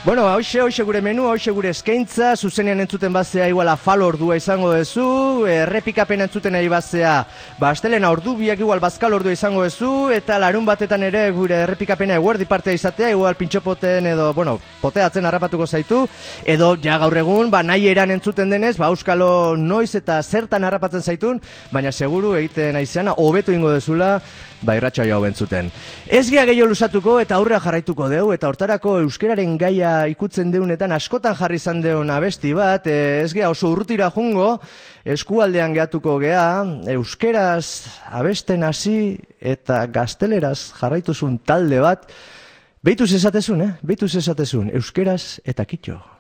Bueno, hoxe gure menu, hoxe gure eskaintza, zuzenean entzuten bazea igual afal ordua izango duzu, errepikapen entzuten ari bazea, astelena ordu biak igual bazkal ordua izango duzu, eta larun batetan ere gure errepikapena eguerdi partea izatea, igual pintxopoten edo, poteatzen harrapatuko zaitu, edo ja gaur egun, nahi eran entzuten denez, auskalo noiz eta zertan harrapatzen zaitun, baina seguru egiten aizeana, hobetu ingo dezula, irratxa jau bentzuten. Ez gea gehiago lusatuko eta aurrea jarraituko deu, eta hortarako euskeraren gaia ikutzen deunetan askotan jarri izan deun abesti bat, ez gea oso urrutira jungo, eskualdean gehatuko gea, euskeraz abesten hasi eta gazteleraz jarraituzun talde bat, behituz esatezun, euskeraz eta kitxo.